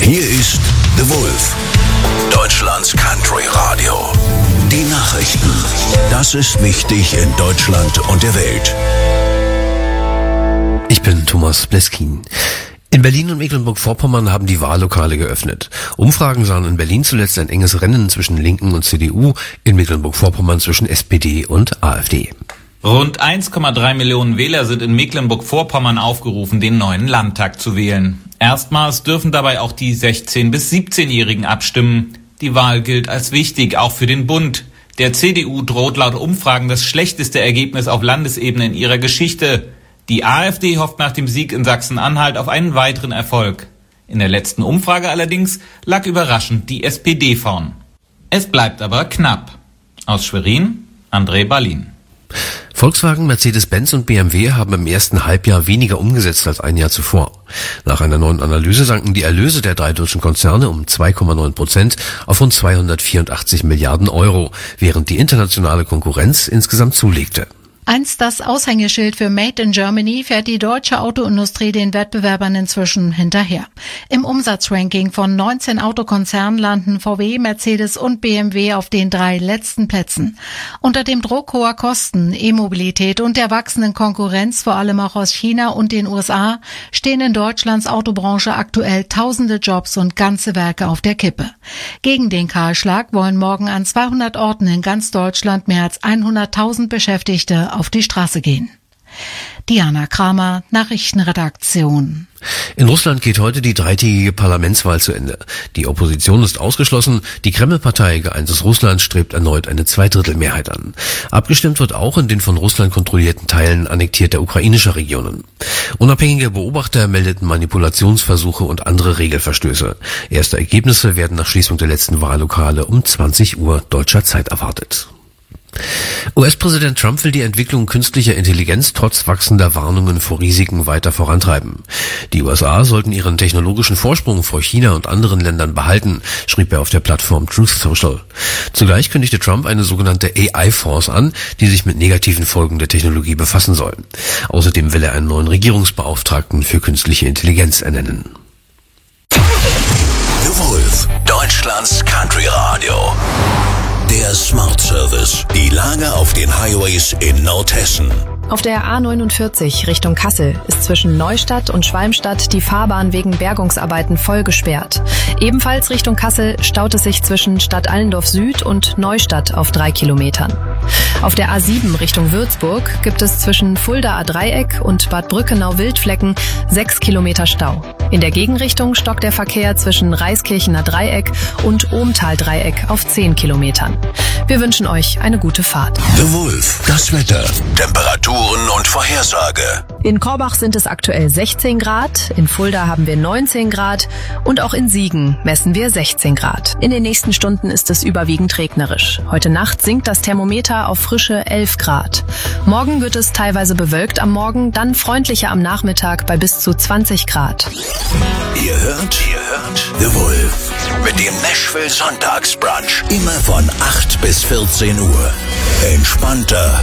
Hier ist The Wolf, Deutschlands Country Radio. Die Nachrichten. Das ist wichtig in Deutschland und der Welt. Ich bin Thomas Bleskin. In Berlin und Mecklenburg-Vorpommern haben die Wahllokale geöffnet. Umfragen sahen in Berlin zuletzt ein enges Rennen zwischen Linken und CDU, in Mecklenburg-Vorpommern zwischen SPD und AfD. Rund 1,3 Millionen Wähler sind in Mecklenburg-Vorpommern aufgerufen, den neuen Landtag zu wählen. Erstmals dürfen dabei auch die 16- bis 17-Jährigen abstimmen. Die Wahl gilt als wichtig, auch für den Bund. Der CDU droht laut Umfragen das schlechteste Ergebnis auf Landesebene in ihrer Geschichte. Die AfD hofft nach dem Sieg in Sachsen-Anhalt auf einen weiteren Erfolg. In der letzten Umfrage allerdings lag überraschend die SPD vorn. Es bleibt aber knapp. Aus Schwerin, André Ballin. Volkswagen, Mercedes-Benz und BMW haben im ersten Halbjahr weniger umgesetzt als ein Jahr zuvor. Nach einer neuen Analyse sanken die Erlöse der drei deutschen Konzerne um 2,9% auf rund 284 Milliarden Euro, während die internationale Konkurrenz insgesamt zulegte. Einst das Aushängeschild für Made in Germany fährt die deutsche Autoindustrie den Wettbewerbern inzwischen hinterher. Im Umsatzranking von 19 Autokonzernen landen VW, Mercedes und BMW auf den 3 letzten Plätzen. Unter dem Druck hoher Kosten, E-Mobilität und der wachsenden Konkurrenz, vor allem auch aus China und den USA, stehen in Deutschlands Autobranche aktuell tausende Jobs und ganze Werke auf der Kippe. Gegen den Kahlschlag wollen morgen an 200 Orten in ganz Deutschland mehr als 100.000 Beschäftigte auf die Straße gehen. Diana Kramer, Nachrichtenredaktion. In Russland geht heute die dreitägige Parlamentswahl zu Ende. Die Opposition ist ausgeschlossen. Die Kreml-Partei Geeintes Russland strebt erneut eine Zweidrittelmehrheit an. Abgestimmt wird auch in den von Russland kontrollierten Teilen annektierter ukrainischer Regionen. Unabhängige Beobachter meldeten Manipulationsversuche und andere Regelverstöße. Erste Ergebnisse werden nach Schließung der letzten Wahllokale um 20 Uhr deutscher Zeit erwartet. US-Präsident Trump will die Entwicklung künstlicher Intelligenz trotz wachsender Warnungen vor Risiken weiter vorantreiben. Die USA sollten ihren technologischen Vorsprung vor China und anderen Ländern behalten, schrieb er auf der Plattform Truth Social. Zugleich kündigte Trump eine sogenannte AI-Force an, die sich mit negativen Folgen der Technologie befassen soll. Außerdem will er einen neuen Regierungsbeauftragten für künstliche Intelligenz ernennen. The Wolf, Deutschlands Country Radio. Der Smart Service. Die Lage auf den Highways in Nordhessen. Auf der A49 Richtung Kassel ist zwischen Neustadt und Schwalmstadt die Fahrbahn wegen Bergungsarbeiten voll gesperrt. Ebenfalls Richtung Kassel staut es sich zwischen Stadt Allendorf Süd und Neustadt auf 3 Kilometern. Auf der A7 Richtung Würzburg gibt es zwischen Fuldaer Dreieck und Bad Brückenau-Wildflecken 6 Kilometer Stau. In der Gegenrichtung stockt der Verkehr zwischen Reiskirchener Dreieck und Ohmtal-Dreieck auf 10 Kilometern. Wir wünschen euch eine gute Fahrt. The Wolf, das Wetter, Temperaturen und Vorhersage. In Korbach sind es aktuell 16 Grad, in Fulda haben wir 19 Grad und auch in Siegen messen wir 16 Grad. In den nächsten Stunden ist es überwiegend regnerisch. Heute Nacht sinkt das Thermometer auf frische 11 Grad. Morgen wird es teilweise bewölkt am Morgen, dann freundlicher am Nachmittag bei bis zu 20 Grad. Ihr hört The Wolf mit dem Nashville Sonntagsbrunch. Immer von 8 bis 14 Uhr. Entspannter